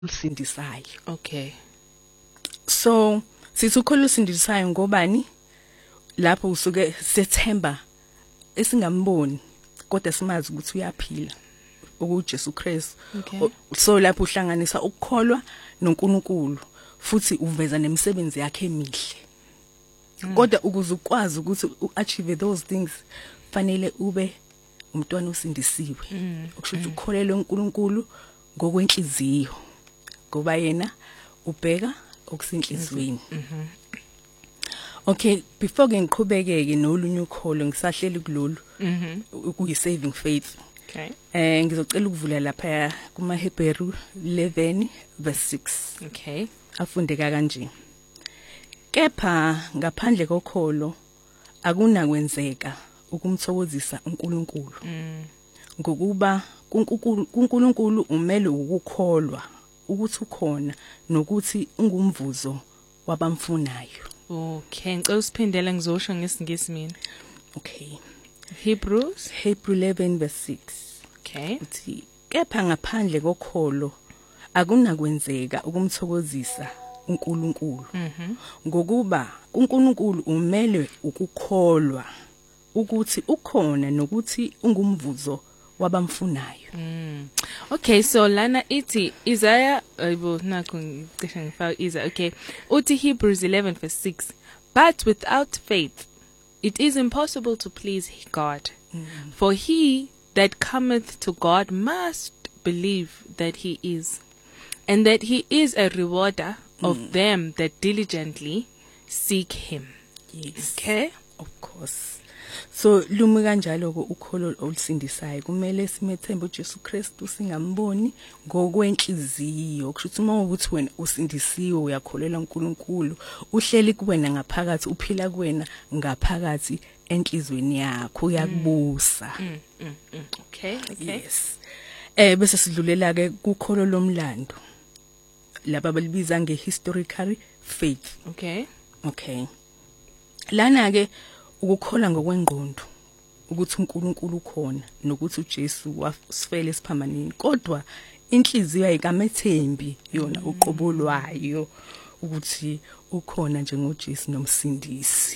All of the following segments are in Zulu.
usindisayo. Okay. So sithi ukholo usindisayo ngobani lapho usuke sethemba esingamboni kodwa simazi ukuthi uyaphila okuJesu Kristu. Okay. So lapho uhlanganisa ukukholwa noNkulunkulu futhi uveza nemisebenzi yakhe emihle. Kodwa ukuze ukwazi ukuthi uachieve those things fanele ube umntwana osindisiwe. Okusho ukuthi ukholelwe uNkulunkulu ngokwenhliziyo ngoba yena ubheka okusenhlizweni. Okay, before ke ngiqhubeke nolunye ukholo ngisahleli kulolu kuyi saving faith. Okay. Ngizocela ukuvula lapha kuma Hebrew 11 verse 6. Okay. Afundeka kanje. Kepha ngaphandle kokholo akunakwenzeka ukumthokozisa uNkulunkulu. Ngokuba kuNkulunkulu umele ukukholwa ukuthi ukhona nokuthi ungumvuzo wabamfunayo. Okay, ngicela usiphindele ngizosho ngesingisi mina. Okay. Hebrews Hebrew 11 verse 6. Okay. Uthi kepha ngaphandle kokholo akunakwenzeka ukumthokozisa uNkulunkulu. Ngokuba uNkulunkulu umele ukukholwa ukuthi ukhona nokuthi ungumvuzo wabamfunayo. Okay, so lana iti Isaiah nakho ngicishe ngifaka Isaiah. Okay. Uthi Hebrews 11 verse 6. But without faith it is impossible to please God. For he that cometh to God must believe that he is, and that he is a rewarder of them that diligently seek him. Yes. Okay? Of course. So lumi kanjalo ko ukholo olusindisayo kumele simethembe uJesu Kristu singamboni ngokwenhliziyo. Kushuthi uma ukuthi wena usindisiwe uyakholelwa uNkulunkulu uhleli kuwena ngaphakathi uphila kuwena ngaphakathi enhlizweni yakho uyakubusa. Okay, okay. Yes. Bese sidlulela ke kukholo lomlando. Laba balibiza ngehistorical faith. Okay. Okay. Lana ke ukukholwa ngokwengqondo ukuthi uNkulunkulu ukhona nokuthi uJesu wasifela esiphambanini kodwa inhliziyo ayikamethembi yona uqobolwayo ukuthi ukhona njengoJesu nomsindisi.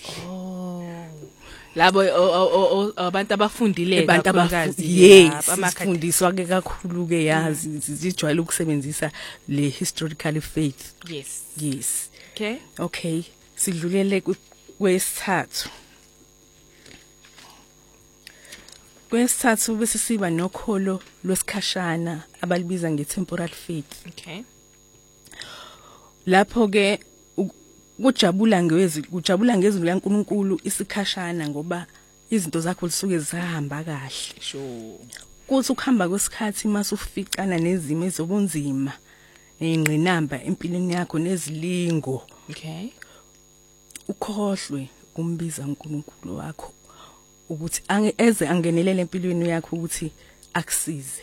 Labo abantu abafundile kakhulukazi yes abafundiswa ke kakhulu ke yazi zijwayele ukusebenzisa le historical faith. Yes. Okay. Okay, sidlulele kwesithathu. Kwesithathu bese siba nokholo lwesikhashana abalibiza ngetemporal faith. Okay. Lapho ke kujabula ngezwi laNkulunkulu isikhashana ngoba izinto zakho lisuke zihamba kahle. Sure. Kuthi ukuhamba kwesikhathi mase uficana nezimo ezobunzima nezingqinamba empilweni yakho nezilingo. Okay. Ukhohlwe kumbiza uNkulunkulu wakho ukuthi eze angenelele empilweni yakho ukuthi akusize.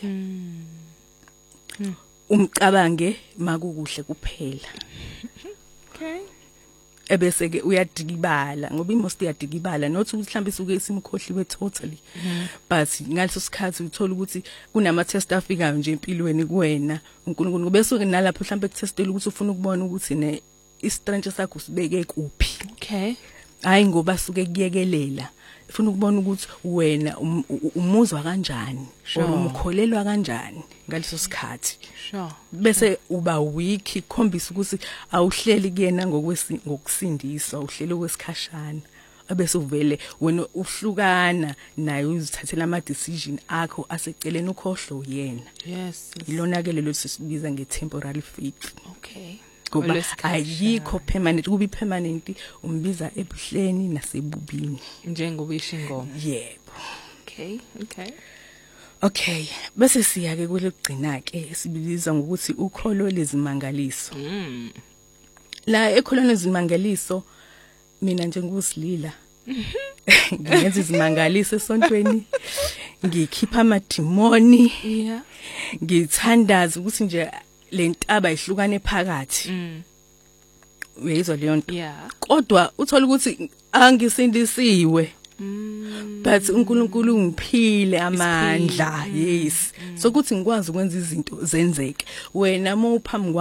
Umcabange makukuhle kuphela. Okay. Ebese ke uyadikibala ngoba imost iyadikibala not ukuthi mhlambe isuke isimkhohliwe totally. But ngaleso sikhathi uthola ukuthi kunama test afikayo nje empilweni kuwena uNkulunkulu bese ke nalapho mhlambe kutestela ukuthi ufuna ukubona ukuthi ne istrength sakho sibeke kuphi. Okay. Hayi ngoba suke kuyekelela ufuna ukubona ukuthi wena umuzwa kanjani umkholelwa kanjani ngaleso sikhathi. Sure. Bese uba weak khombisa ukuthi awuhleli kuyena ngokusindiswa uhlelo kwesikhashana abese uvele wena uhlukana naye uzithathela ama decision akho aseceleni ukhohlo uyena. Yes. Ilona ke lelo sisibiza ngetemporal faith. Okay. Ngoba ayikho permanent kubi permanent umbiza ebuhleni nasebubini njengoba isho ingoma. Yebo. Okay, okay. Okay, bese siya ke kulugcina ke sibiliza ngokuthi ukholo lezimangaliso. La ekholo lezimangaliso mina nje ngusilila. Ngenza izimangaliso esontweni. Ngikhipha amadimoni. Yeah. Ngithandaza ukuthi nje lentaba ihlukane phakathi. Uyizwa leyo nto. Yeah. Kodwa uthola ukuthi angisindisiwe but uNkulunkulu ungiphile amandla yes so kuthi ngikwazi ukwenza izinto zenzeke wena mawuphambi